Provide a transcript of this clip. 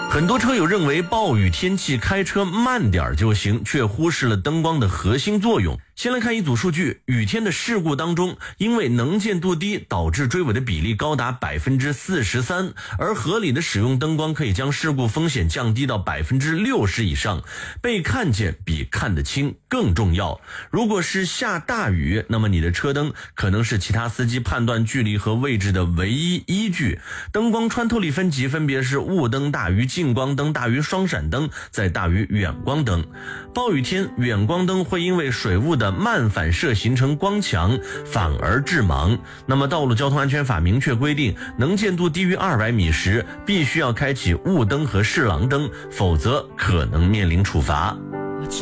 很多车友认为暴雨天气开车慢点就行，却忽视了灯光的核心作用。先来看一组数据，雨天的事故当中，因为能见度低导致追尾的比例高达 43%， 而合理的使用灯光可以将事故风险降低到 60% 以上。被看见比看得清更重要。如果是下大雨，那么你的车灯可能是其他司机判断距离和位置的唯一依据。灯光穿透力分级分别是雾灯大于近光灯大于双闪灯再大于远光灯。暴雨天远光灯会因为水雾的慢反射形成光墙，反而致盲。那么道路交通安全法明确规定，能见度低于200米时必须要开启雾灯和示廊灯，否则可能面临处罚。